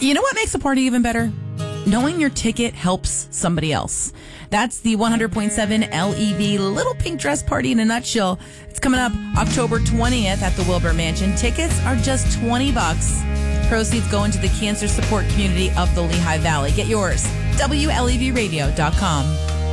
You know what makes a party even better? Knowing your ticket helps somebody else. That's the 100.7 LEV Little Pink Dress Party in a nutshell. It's coming up October 20th at the Wilbur Mansion. Tickets are just $20. Proceeds go into the cancer support community of the Lehigh Valley. Get yours. WLEVradio.com.